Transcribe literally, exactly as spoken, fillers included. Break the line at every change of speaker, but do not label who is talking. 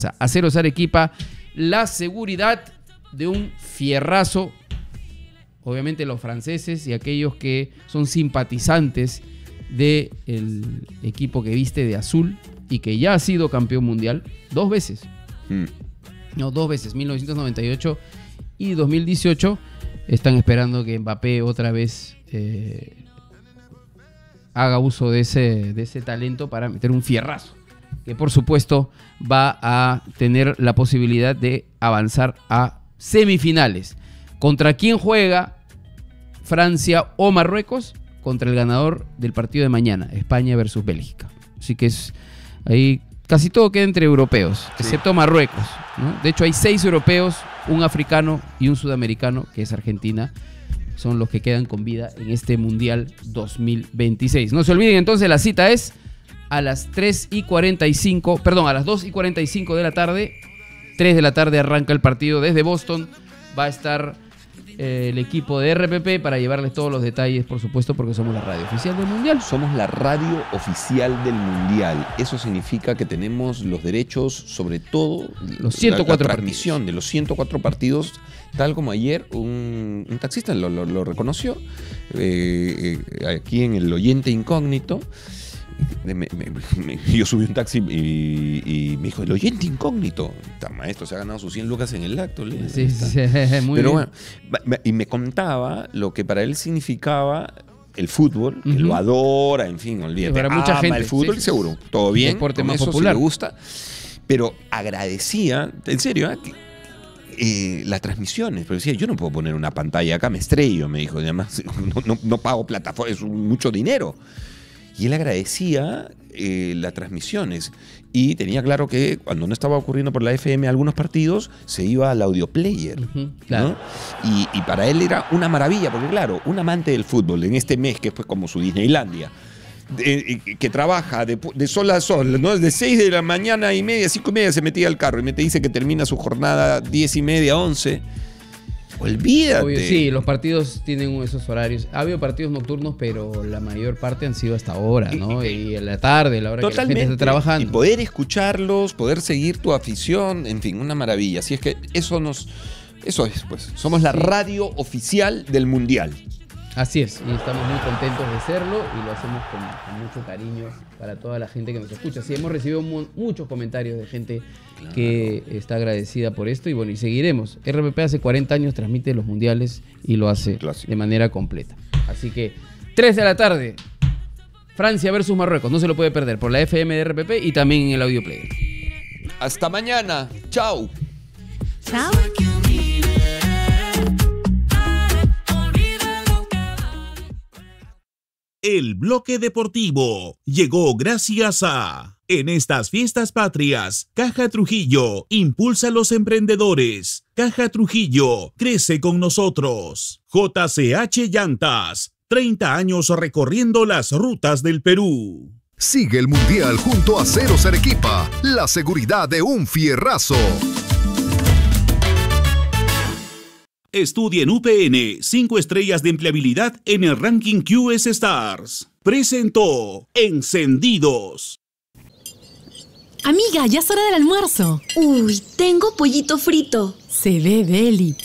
Aceros Arequipa, la seguridad de un fierrazo. Obviamente los franceses y aquellos que son simpatizantes del equipo que viste de azul y que ya ha sido campeón mundial dos veces. Mm. No, dos veces, mil novecientos noventa y ocho y dos mil dieciocho. Están esperando que Mbappé otra vez eh, haga uso de ese, de ese talento para meter un fierrazo, que por supuesto va a tener la posibilidad de avanzar a semifinales. ¿Contra quién juega Francia o Marruecos? Contra el ganador del partido de mañana, España versus Bélgica. Así que es ahí casi todo queda entre europeos, sí, excepto Marruecos, ¿no? De hecho hay seis europeos, un africano y un sudamericano, que es Argentina. Son los que quedan con vida en este Mundial dos mil veintiséis. No se olviden entonces, la cita es a las tres y cuarenta y cinco, perdón, a las dos y cuarenta y cinco de la tarde. tres de la tarde arranca el partido desde Boston. Va a estar eh, el equipo de R P P para llevarles todos los detalles, por supuesto, porque somos la radio oficial del Mundial.
Somos la radio oficial del Mundial. Eso significa que tenemos los derechos, sobre todo
los ciento cuatro
la, la transmisión partidos. de los ciento cuatro partidos, tal como ayer un, un taxista lo, lo, lo reconoció, eh, eh, aquí en el oyente incógnito. Me, me, me, yo subí un taxi y, y me dijo, el oyente incógnito. Está, maestro, se ha ganado sus cien lucas en el acto. Le,
sí, sí, muy
Pero
bien.
Bueno, y me contaba lo que para él significaba el fútbol, uh-huh. que lo adora, en fin, olvídate.
Para mucha
ama
gente,
el fútbol, sí, seguro. Todo bien,
el deporte más
eso
popular.
Sí le gusta. Pero agradecía, en serio, ¿eh? que, Eh, las transmisiones, pero decía, yo no puedo poner una pantalla acá, me estrello, me dijo, además no, no, no pago plataforma, es mucho dinero. Y él agradecía eh, las transmisiones y tenía claro que cuando no estaba ocurriendo por la F M algunos partidos, se iba al audio player, uh-huh, claro. ¿no? y, y para él era una maravilla, porque claro, un amante del fútbol en este mes, que fue como su Disneylandia, De, que trabaja de, de sol a sol, ¿no? De seis de la mañana y media, cinco y media se metía al carro y me te dice que termina su jornada diez y media, once. Olvídate.
Obvio, sí, los partidos tienen esos horarios. Ha habido partidos nocturnos, pero la mayor parte han sido hasta ahora, ¿no? Y en la tarde, la hora Totalmente. que la gente está trabajando.
Y poder escucharlos, poder seguir tu afición, en fin, una maravilla. Así es que eso nos, eso es, pues, somos la sí. radio oficial del Mundial.
Así es, y estamos muy contentos de serlo y lo hacemos con, con mucho cariño para toda la gente que nos escucha. Sí, hemos recibido mu muchos comentarios de gente claro. que está agradecida por esto y bueno, y seguiremos. R P P hace cuarenta años transmite los mundiales y lo hace Clásico. de manera completa. Así que tres de la tarde, Francia versus Marruecos, no se lo puede perder por la F M de R P P y también en el audio player.
Hasta mañana, chao.
Chao.
El bloque deportivo llegó gracias a... En estas fiestas patrias, Caja Trujillo impulsa a los emprendedores. Caja Trujillo crece con nosotros. J C H Llantas, treinta años recorriendo las rutas del Perú.
Sigue el Mundial junto a Aceros Arequipa, la seguridad de un fierrazo.
Estudia en U P N, cinco estrellas de empleabilidad en el ranking Q S Stars. Presentó Encendidos.
Amiga, ya es hora del almuerzo.
Uy, tengo pollito frito.
Se ve deli.